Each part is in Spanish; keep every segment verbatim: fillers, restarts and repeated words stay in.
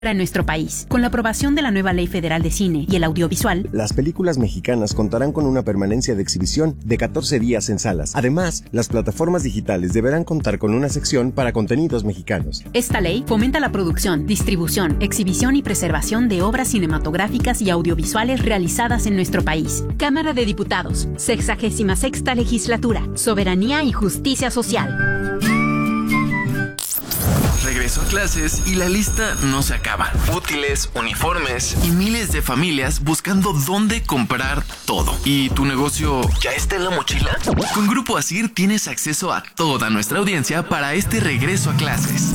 en nuestro país. Con la aprobación de la nueva Ley Federal de Cine y el Audiovisual, las películas mexicanas contarán con una permanencia de exhibición de catorce días en salas. Además, las plataformas digitales deberán contar con una sección para contenidos mexicanos. Esta ley fomenta la producción, distribución, exhibición y preservación de obras cinematográficas y audiovisuales realizadas en nuestro país. Cámara de Diputados, sexagésima sexta Legislatura, Soberanía y Justicia Social. Regreso a clases y la lista no se acaba. Útiles, uniformes y miles de familias buscando dónde comprar todo. ¿Y tu negocio ya está en la mochila? Con Grupo Asir tienes acceso a toda nuestra audiencia para este regreso a clases.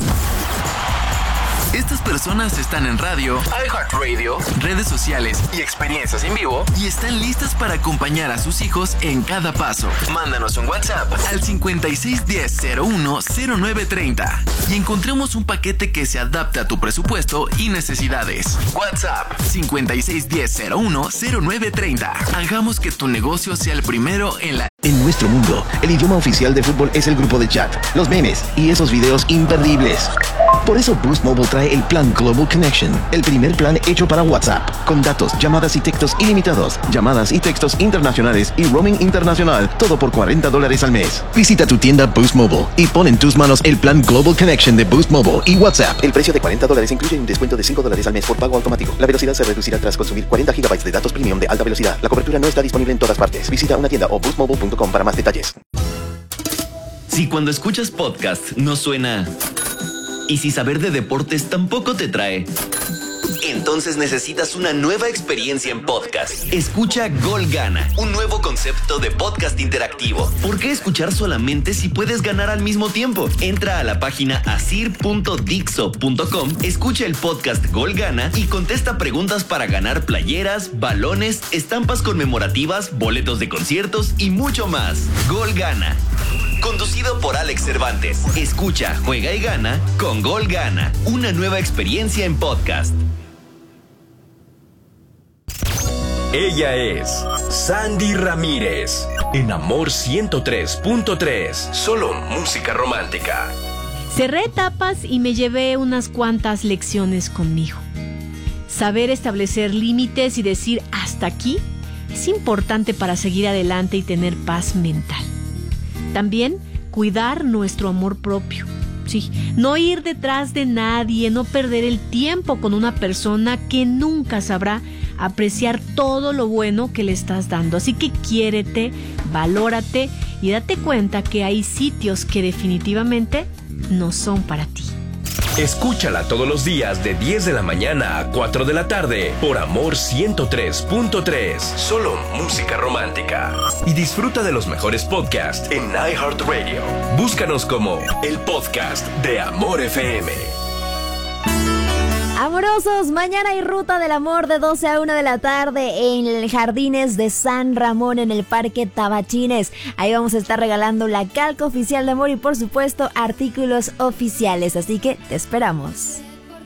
Estas personas están en radio, iHeartRadio, redes sociales y experiencias en vivo y están listas para acompañar a sus hijos en cada paso. Mándanos un WhatsApp al cincuenta y seis diez cero uno cero nueve treinta y encontremos un paquete que se adapte a tu presupuesto y necesidades. WhatsApp cincuenta y seis diez cero uno cero nueve treinta. Hagamos que tu negocio sea el primero en la... En nuestro mundo, el idioma oficial de fútbol es el grupo de chat, los memes y esos videos imperdibles. Por eso Boost Mobile trae el plan Global Connection, el primer plan hecho para WhatsApp, con datos, llamadas y textos ilimitados, llamadas y textos internacionales y roaming internacional, todo por cuarenta dólares al mes. Visita tu tienda Boost Mobile y pon en tus manos el plan Global Connection de Boost Mobile y WhatsApp. El precio de cuarenta dólares incluye un descuento de cinco dólares al mes por pago automático. La velocidad se reducirá tras consumir cuarenta gigabytes de datos premium de alta velocidad. La cobertura no está disponible en todas partes. Visita una tienda o boost mobile punto com para más detalles. Si cuando escuchas podcast no suena... Y si saber de deportes tampoco te trae, entonces necesitas una nueva experiencia en podcast. Escucha Gol Gana, un nuevo concepto de podcast interactivo. ¿Por qué escuchar solamente si puedes ganar al mismo tiempo? Entra a la página asir punto dixo punto com, escucha el podcast Gol Gana y contesta preguntas para ganar playeras, balones, estampas conmemorativas, boletos de conciertos y mucho más. Gol Gana. Conducido por Alex Cervantes. Escucha, juega y gana con Gol Gana. Una nueva experiencia en podcast. Ella es Sandy Ramírez. En Amor ciento tres punto tres. Solo música romántica. Cerré etapas y me llevé unas cuantas lecciones conmigo. Saber establecer límites y decir hasta aquí es importante para seguir adelante y tener paz mental. También cuidar nuestro amor propio. Sí, no ir detrás de nadie, no perder el tiempo con una persona que nunca sabrá apreciar todo lo bueno que le estás dando. Así que quiérete, valórate y date cuenta que hay sitios que definitivamente no son para ti. Escúchala todos los días de diez de la mañana a cuatro de la tarde por Amor ciento tres punto tres. Solo música romántica. Y disfruta de los mejores podcasts en iHeartRadio. Búscanos como el podcast de Amor F M. Amorosos, mañana hay Ruta del Amor de doce a una de la tarde en el Jardines de San Ramón en el Parque Tabachines. Ahí vamos a estar regalando la calca oficial de Amor y por supuesto artículos oficiales, así que te esperamos.